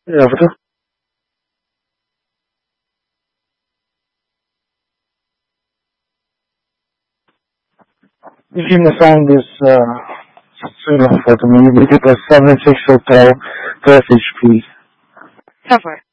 Ja, bitte? You can assign this, soon for me. We get a 7-6 hotel, 12 HP. Cover.